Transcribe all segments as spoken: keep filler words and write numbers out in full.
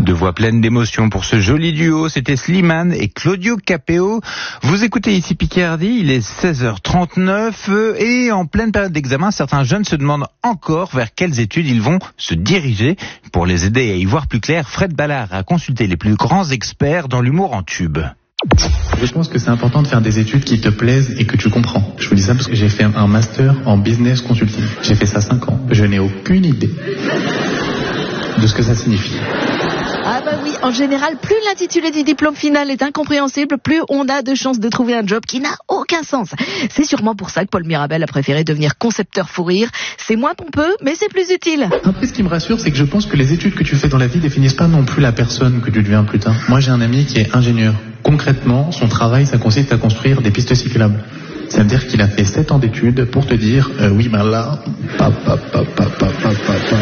Deux voix pleines d'émotion pour ce joli duo, c'était Slimane et Claudio Capéo. Vous écoutez ici Picardie, il est seize heures trente-neuf et en pleine période d'examen, certains jeunes se demandent encore vers quelles études ils vont se diriger. Pour les aider à y voir plus clair, Fred Ballard a consulté les plus grands experts dans l'humour en tube. Je pense que c'est important de faire des études qui te plaisent et que tu comprends. Je vous dis ça parce que j'ai fait un master en business consulting. J'ai fait ça cinq ans. Je n'ai aucune idée de ce que ça signifie. Ah bah oui, en général, plus l'intitulé du diplôme final est incompréhensible, plus on a de chances de trouver un job qui n'a aucun sens. C'est sûrement pour ça que Paul Mirabel a préféré devenir concepteur fou rire. C'est moins pompeux, mais c'est plus utile. Après, ce qui me rassure, c'est que je pense que les études que tu fais dans la vie définissent pas non plus la personne que tu deviens plus tard. Moi, j'ai un ami qui est ingénieur. Concrètement, son travail, ça consiste à construire des pistes cyclables. Ça veut dire qu'il a fait sept ans d'études pour te dire, euh, oui, ben là, pa, pa, pa, pa, pa, pa, pa, pa,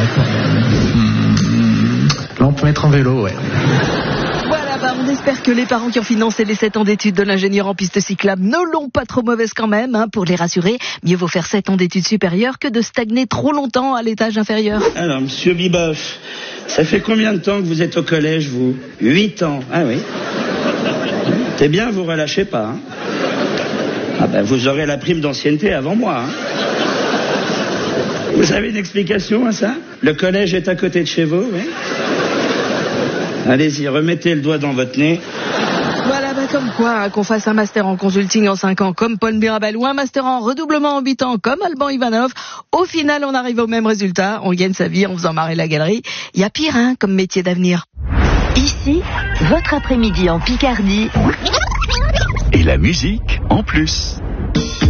là, on peut mettre en vélo, ouais. Voilà, bah on espère que les parents qui ont financé les sept ans d'études de l'ingénieur en piste cyclable ne l'ont pas trop mauvaise quand même, hein, pour les rassurer. Mieux vaut faire sept ans d'études supérieures que de stagner trop longtemps à l'étage inférieur. Alors, monsieur Biboff, ça fait combien de temps que vous êtes au collège, vous ? Huit ans, ah oui. C'est bien, vous relâchez pas, hein. Ah ben, vous aurez la prime d'ancienneté avant moi, hein. Vous avez une explication à ça ? Le collège est à côté de chez vous, oui ? Allez-y, remettez le doigt dans votre nez. Voilà, bah comme quoi, hein, qu'on fasse un master en consulting en cinq ans comme Paul Mirabel ou un master en redoublement en huit ans comme Alban Ivanov, au final on arrive au même résultat, on gagne sa vie en faisant marrer la galerie. Il y a pire, hein, comme métier d'avenir. Ici, votre après-midi en Picardie. Et la musique en plus.